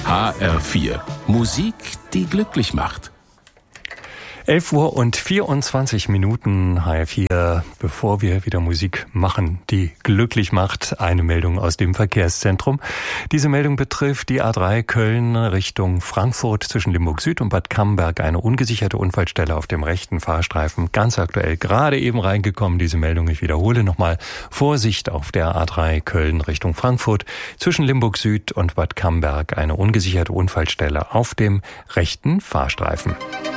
HR4. Musik, die glücklich macht. 11:24 HR4, bevor wir wieder Musik machen, die glücklich macht. Eine Meldung aus dem Verkehrszentrum. Diese Meldung betrifft die A3 Köln Richtung Frankfurt zwischen Limburg Süd und Bad Camberg. Eine ungesicherte Unfallstelle auf dem rechten Fahrstreifen. Ganz aktuell, gerade eben reingekommen, diese Meldung. Ich wiederhole nochmal. Vorsicht auf der A3 Köln Richtung Frankfurt zwischen Limburg Süd und Bad Camberg. Eine ungesicherte Unfallstelle auf dem rechten Fahrstreifen.